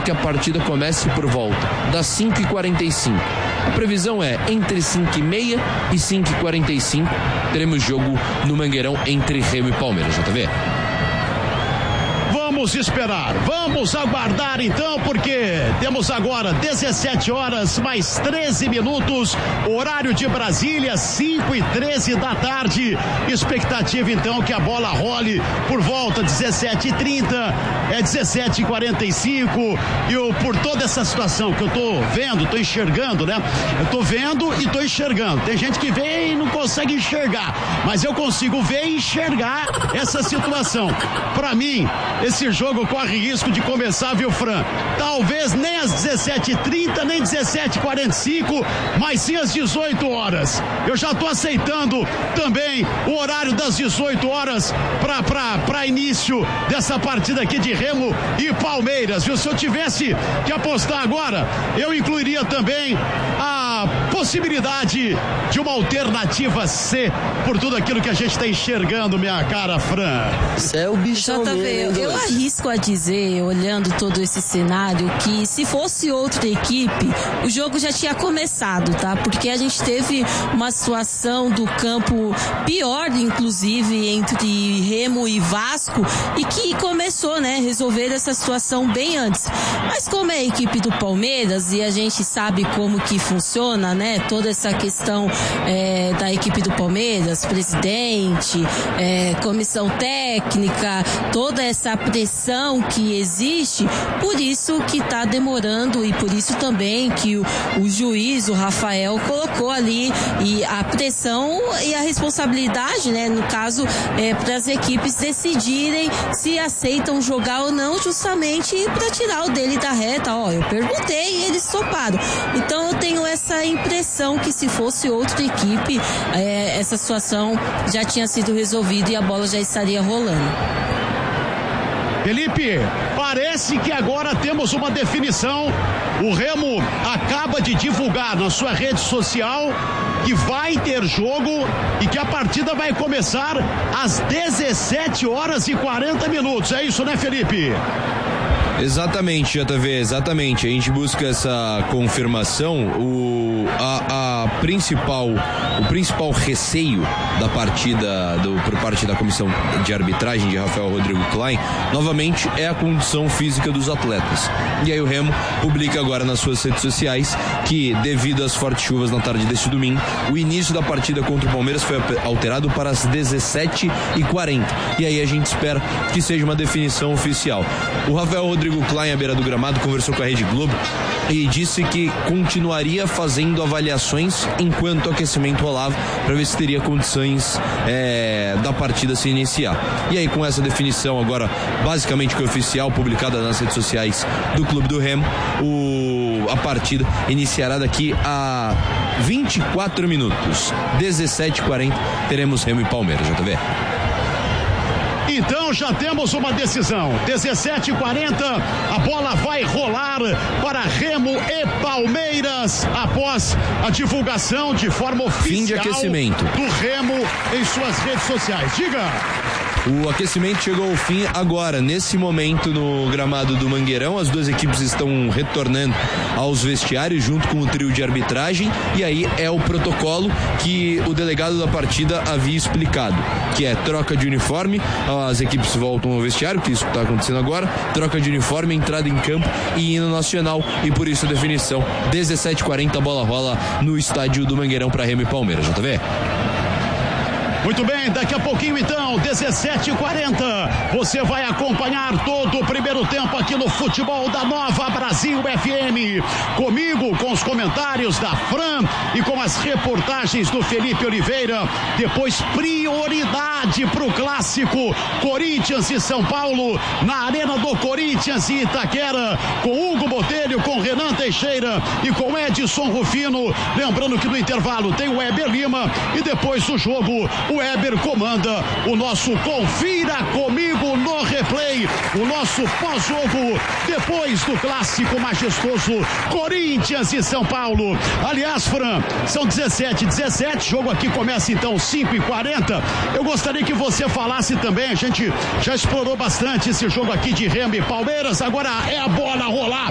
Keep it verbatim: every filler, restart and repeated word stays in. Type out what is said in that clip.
que a partida comece por volta das cinco e quarenta e cinco. A previsão é entre cinco e meia e cinco e quarenta e cinco. Teremos jogo no Mangueirão entre Remo e Palmeiras, J V. Vamos esperar, vamos aguardar então, porque temos agora dezessete horas mais treze minutos, horário de Brasília, cinco e treze da tarde. Expectativa então que a bola role por volta dezessete e trinta, é dezessete e quarenta e cinco. E eu, por toda essa situação que eu tô vendo, tô enxergando, né? Eu tô vendo e tô enxergando. Tem gente que vê e não consegue enxergar, mas eu consigo ver e enxergar essa situação. Para mim, esse jogo corre risco de começar, viu, Fran? Talvez nem às dezessete e trinta, nem dezessete e quarenta e cinco, mas sim às dezoito horas. Eu já tô aceitando também o horário das dezoito horas para para para início dessa partida aqui de Remo e Palmeiras, viu? Se eu tivesse que apostar agora, eu incluiria também a possibilidade de uma alternativa C, por tudo aquilo que a gente está enxergando, minha cara, Fran. Isso é o bichão J V, mesmo, eu arrisco a dizer, olhando todo esse cenário, que se fosse outra equipe, o jogo já tinha começado, tá? Porque a gente teve uma situação do campo pior, inclusive, entre Remo e Vasco, e que começou, né, resolver essa situação bem antes. Mas como é a equipe do Palmeiras, e a gente sabe como que funciona, né, toda essa questão é, da equipe do Palmeiras, presidente, é, comissão técnica, toda essa pressão que existe, por isso que está demorando e por isso também que o, o juiz, o Rafael, colocou ali e a pressão e a responsabilidade, né, no caso, é, para as equipes decidirem se aceitam jogar ou não, justamente para tirar o dele da reta. Ó, eu perguntei e eles toparam. Então eu tenho essa impressão que se fosse outra equipe, é, essa situação já tinha sido resolvida e a bola já estaria rolando. Felipe, parece que agora temos uma definição. O Remo acaba de divulgar na sua rede social que vai ter jogo e que a partida vai começar às dezessete horas e quarenta minutos. É isso, né, Felipe? Exatamente, J V, exatamente. A gente busca essa confirmação. O, a, a principal, o principal receio da partida do, por parte da comissão de arbitragem de Rafael Rodrigo Klein, novamente, é a condição física dos atletas. E aí o Remo publica agora nas suas redes sociais que, devido às fortes chuvas na tarde deste domingo, o início da partida contra o Palmeiras foi alterado para as dezessete e quarenta. E aí a gente espera que seja uma definição oficial. O Rafael Rodrigo Klein, à beira do gramado, conversou com a Rede Globo e disse que continuaria fazendo avaliações enquanto o aquecimento rolava, para ver se teria condições é, da partida se iniciar. E aí, com essa definição agora basicamente que é oficial, publicada nas redes sociais do Clube do Remo, o, a partida iniciará daqui a vinte e quatro minutos. dezessete e quarenta, teremos Remo e Palmeiras, J V. Então já temos uma decisão. dezessete e quarenta, a bola vai rolar para Remo e Palmeiras após a divulgação de forma oficial. Fim de aquecimento do Remo em suas redes sociais. Diga! O aquecimento chegou ao fim agora, nesse momento, no gramado do Mangueirão. As duas equipes estão retornando aos vestiários junto com o trio de arbitragem, e aí é o protocolo que o delegado da partida havia explicado, que é troca de uniforme, as equipes voltam ao vestiário, que isso está acontecendo agora, troca de uniforme, entrada em campo e hino nacional, e por isso a definição, dezessete e quarenta, a bola rola no estádio do Mangueirão para Remo e Palmeiras, J V. Muito bem, daqui a pouquinho então, dezessete e quarenta, você vai acompanhar todo o primeiro tempo aqui no Futebol da Nova Brasil F M, comigo, com os comentários da Fran e com as reportagens do Felipe Oliveira. Depois, prioridade para o clássico Corinthians e São Paulo, na Arena do Corinthians em Itaquera, com Hugo Botelho, com Renan Teixeira e com Edson Rufino. Lembrando que no intervalo tem o Weber Lima e depois do jogo o Weber comanda o nosso Confira Comigo no Replay, o nosso pós-jogo depois do clássico majestoso Corinthians e São Paulo. Aliás, Fran, são dezessete e dezessete, jogo aqui começa então cinco e quarenta. Eu gostaria que você falasse também, a gente já explorou bastante esse jogo aqui de Remo e Palmeiras, agora é a bola rolar